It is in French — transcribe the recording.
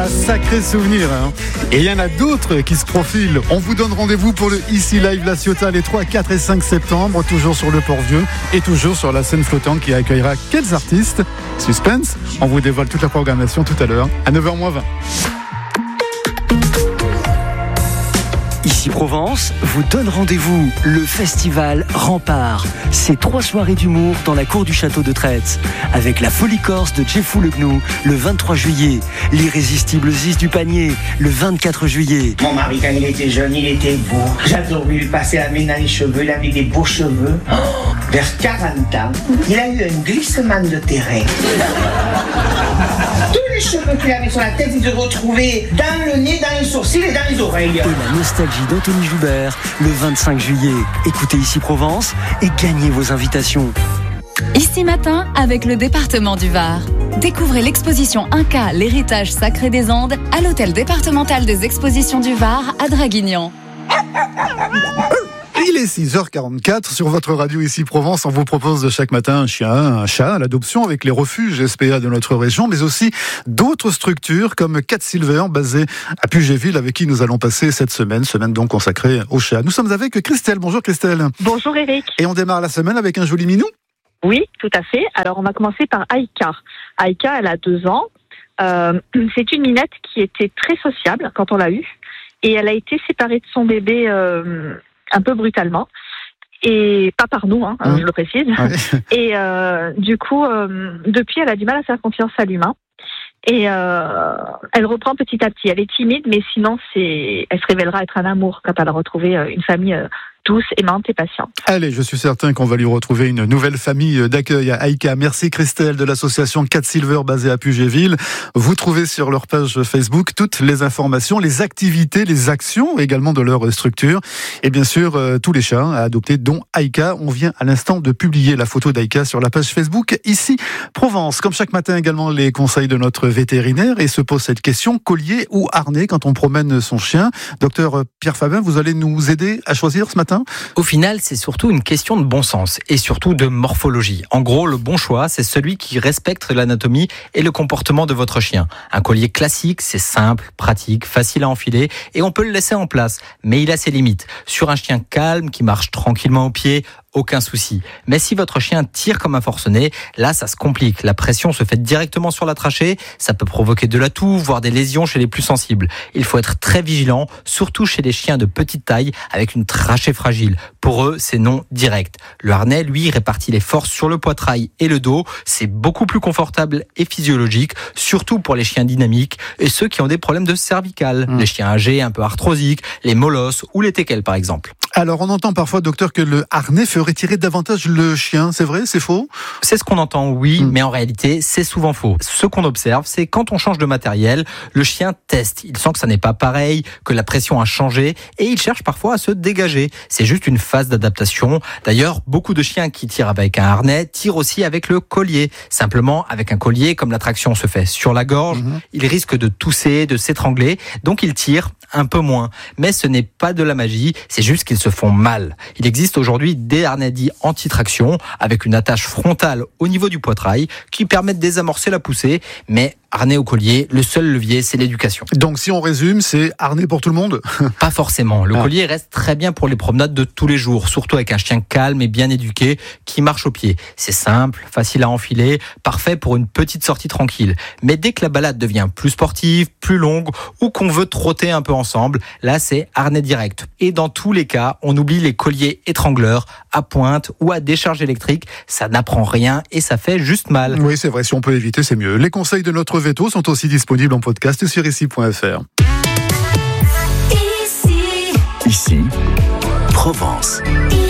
Ah, sacré souvenir, hein. Et il y en a d'autres qui se profilent. On vous donne rendez-vous pour le Ici Live La Ciotat les 3, 4 et 5 septembre, toujours sur le Port-Vieux et toujours sur la scène flottante qui accueillera quels artistes? Suspense, on vous dévoile toute la programmation tout à l'heure, à 9h20. Ici Provence vous donne rendez-vous, le festival Rempart. C'est 3 soirées d'humour dans la cour du château de Traits. Avec la folie corse de Jeffou Le Gnou, le 23 juillet. L'irrésistible Ziz du Panier, le 24 juillet. Mon mari, quand il était jeune, il était beau. J'adorais lui passer la main dans les cheveux, il avait des beaux cheveux. Vers 40 ans, il a eu un glissement de terrain. Tous les cheveux qu'il avait sur la tête, ils se retrouvaient dans le nez, dans les sourcils et dans les oreilles. Et la nostalgie d'Anthony Joubert, le 25 juillet. Écoutez Ici Provence et gagnez vos invitations. Ici Matin avec le département du Var. Découvrez l'exposition Inca, l'héritage sacré des Andes à l'hôtel départemental des expositions du Var à Draguignan. Il est 6h44 sur votre radio Ici Provence. On vous propose chaque matin un chien, un chat à l'adoption avec les refuges SPA de notre région, mais aussi d'autres structures comme Cat Silver basée à Pugéville avec qui nous allons passer cette semaine donc consacrée aux chats. Nous sommes avec Christelle. Bonjour Christelle. Bonjour Eric. Et on démarre la semaine avec un joli minou. Oui, tout à fait. Alors on va commencer par Aïka. Aïka, elle a 2 ans. C'est une minette qui était très sociable quand on l'a eue et elle a été séparée de son bébé un peu brutalement, et pas par nous, je le précise. Ouais. Et du coup, depuis, elle a du mal à faire confiance à l'humain. Et elle reprend petit à petit. Elle est timide, mais sinon, elle se révélera être un amour quand elle a retrouvé une famille douce, aimante et patiente. Allez, je suis certain qu'on va lui retrouver une nouvelle famille d'accueil à Aïka. Merci Christelle de l'association Cat Silver basée à Pugéville. Vous trouvez sur leur page Facebook toutes les informations, les activités, les actions également de leur structure. Et bien sûr, tous les chats à adopter, dont Aïka. On vient à l'instant de publier la photo d'Aïka sur la page Facebook Ici Provence. Comme chaque matin également, les conseils de notre vétérinaire et se pose cette question, collier ou harnais quand on promène son chien. Docteur Pierre Fabin, vous allez nous aider à choisir ce matin? Au final, c'est surtout une question de bon sens et surtout de morphologie. En gros, le bon choix, c'est celui qui respecte l'anatomie et le comportement de votre chien. Un collier classique, c'est simple, pratique, facile à enfiler et on peut le laisser en place. Mais il a ses limites. Sur un chien calme qui marche tranquillement au pied, aucun souci. Mais si votre chien tire comme un forcené, là, ça se complique. La pression se fait directement sur la trachée. Ça peut provoquer de la toux, voire des lésions chez les plus sensibles. Il faut être très vigilant, surtout chez les chiens de petite taille avec une trachée fragile. Pour eux, c'est non direct. Le harnais, lui, répartit les forces sur le poitrail et le dos. C'est beaucoup plus confortable et physiologique, surtout pour les chiens dynamiques et ceux qui ont des problèmes de cervicales. Les chiens âgés, un peu arthrosiques, les molosses ou les teckels, par exemple. Alors, on entend parfois, docteur, que le harnais ferait tirer davantage le chien. C'est vrai? C'est faux? C'est ce qu'on entend, oui, mais en réalité, c'est souvent faux. Ce qu'on observe, c'est quand on change de matériel, le chien teste. Il sent que ça n'est pas pareil, que la pression a changé, et il cherche parfois à se dégager. C'est juste une phase d'adaptation. D'ailleurs, beaucoup de chiens qui tirent avec un harnais tirent aussi avec le collier. Simplement, avec un collier, comme la traction se fait sur la gorge, il risque de tousser, de s'étrangler, donc il tire un peu moins. Mais ce n'est pas de la magie, c'est juste qu'ils se font mal. Il existe aujourd'hui des harnais dits anti-traction avec une attache frontale au niveau du poitrail qui permettent de désamorcer la poussée, mais harnais au collier, le seul levier, c'est l'éducation. Donc si on résume, c'est harnais pour tout le monde? Pas forcément. Le collier reste très bien pour les promenades de tous les jours, surtout avec un chien calme et bien éduqué qui marche au pied. C'est simple, facile à enfiler, parfait pour une petite sortie tranquille. Mais dès que la balade devient plus sportive, plus longue ou qu'on veut trotter un peu ensemble, là c'est harnais direct. Et dans tous les cas, on oublie les colliers étrangleurs à pointe ou à décharge électrique. Ça n'apprend rien et ça fait juste mal. Oui, c'est vrai, si on peut éviter, c'est mieux. Les conseils de notre veto sont aussi disponibles en podcast sur ici.fr. Ici, Provence.